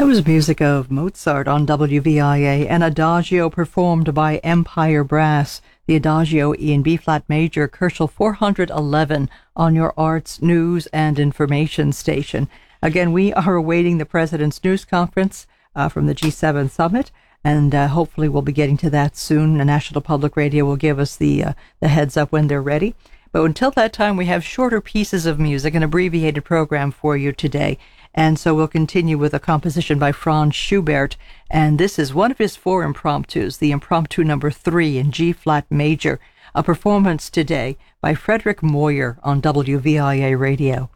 That was music of Mozart on WVIA, an adagio performed by Empire Brass, the Adagio in B-flat major, Kerschel 411, on your arts, news, and information station. Again, we are awaiting the President's news conference from the G7 summit, and hopefully we'll be getting to that soon. The National Public Radio will give us the heads up when they're ready. But until that time, we have shorter pieces of music, an abbreviated program for you today. And so we'll continue with a composition by Franz Schubert. And this is one of his four impromptus, the impromptu number 3 in G-flat major, a performance today by Frederick Moyer on WVIA Radio.